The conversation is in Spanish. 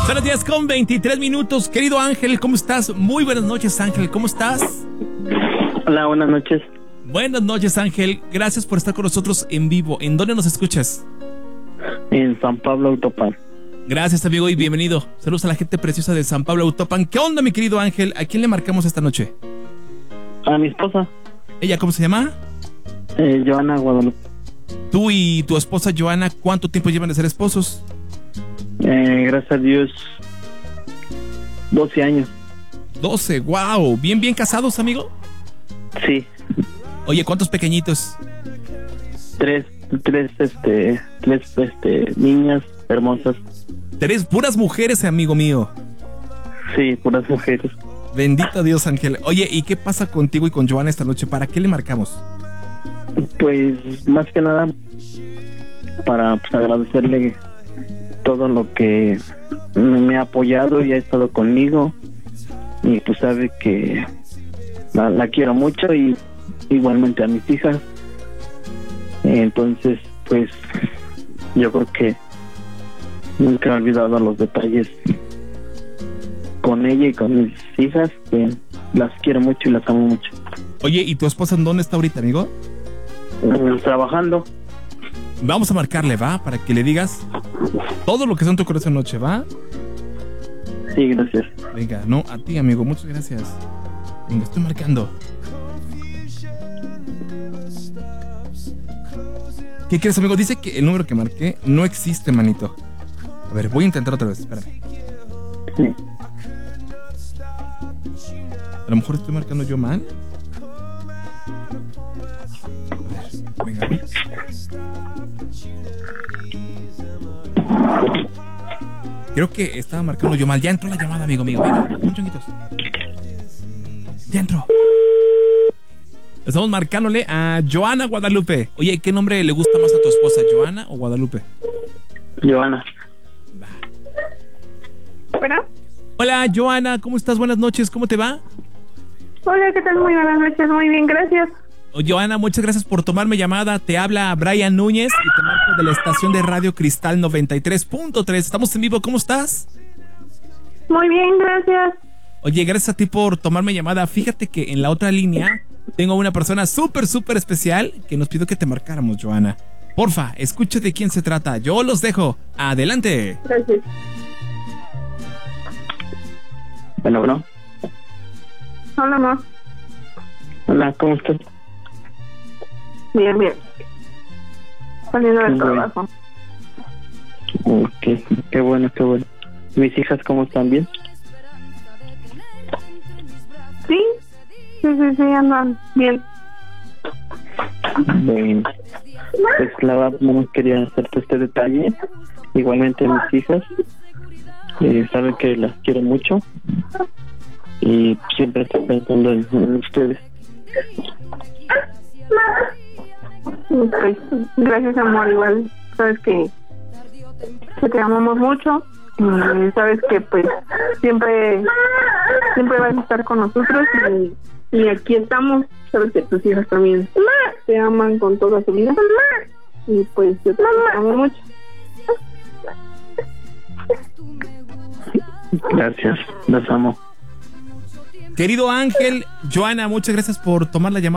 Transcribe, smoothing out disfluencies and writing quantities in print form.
Son las 10:23. Querido Ángel, ¿cómo estás? Muy buenas noches, Ángel, ¿cómo estás? Hola, buenas noches. Buenas noches, Ángel. Gracias por estar con nosotros en vivo. ¿En dónde nos escuchas? En San Pablo Autopan. Gracias, amigo, y bienvenido. Saludos a la gente preciosa de San Pablo Autopan. ¿Qué onda, mi querido Ángel? ¿A quién le marcamos esta noche? A mi esposa. ¿Ella cómo se llama? Joana Guadalupe. Tú y tu esposa, Joana, ¿cuánto tiempo llevan de ser esposos? Gracias a Dios, 12 años. 12, wow. Bien casados, amigo. Sí. Oye, ¿cuántos pequeñitos? Tres niñas hermosas. 3 puras mujeres, amigo mío. Sí, puras mujeres. Bendito Dios, Ángel. Oye, ¿y qué pasa contigo y con Joana esta noche? ¿Para qué le marcamos? Pues más que nada para agradecerle todo lo que me ha apoyado y ha estado conmigo, y pues sabe que la quiero mucho, y igualmente a mis hijas. Entonces pues yo creo que nunca he olvidado los detalles con ella y con mis hijas, que las quiero mucho y las amo mucho. Oye, ¿y tu esposa en dónde está ahorita, amigo? Trabajando. Vamos a marcarle, ¿va? Para que le digas todo lo que son tu corazón noche, ¿va? Sí, gracias. Venga, no, a ti, amigo, muchas gracias. Venga, estoy marcando. ¿Qué quieres, amigo? Dice que el número que marqué no existe, manito. A ver, voy a intentar otra vez, espérame. Sí. A lo mejor estoy marcando yo mal. A ver, venga. Creo que estaba marcando yo mal. Ya entró la llamada, amigo mío. Venga, chonguitos. Ya entró. Estamos marcándole a Joana Guadalupe. Oye, ¿qué nombre le gusta más a tu esposa, Joana o Guadalupe? Joana. Bueno. Hola, Joana, ¿cómo estás? Buenas noches, ¿cómo te va? Hola, ¿qué tal? Muy buenas noches, muy bien, gracias. Joana, muchas gracias por tomarme llamada. Te habla Brian Núñez y te marco de la estación de Radio Cristal 93.3. Estamos en vivo, ¿cómo estás? Muy bien, gracias. Oye, gracias a ti por tomarme llamada. Fíjate que en la otra línea tengo una persona súper especial que nos pidió que te marcáramos, Joana. Porfa, escucha de quién se trata. Yo los dejo. Adelante. Gracias. Bueno. Hola, amor. Hola, ¿cómo estás? Bien. Saliendo del Muy bien. trabajo. Okay. Qué bueno. ¿Mis hijas cómo están? ¿Bien? Sí, andan bien. Bien. Pues la verdad no quería hacerte este detalle. Igualmente mis hijas saben que las quiero mucho y siempre estoy pensando en ustedes. Pues, gracias, amor, igual. Sabes que te amamos mucho. Y sabes que pues siempre vas a estar con nosotros, y aquí estamos. Sabes que tus hijas también te aman con toda su vida, y pues yo te amo mucho. Gracias, las amo. Querido Ángel, Joana, muchas gracias por tomar la llamada.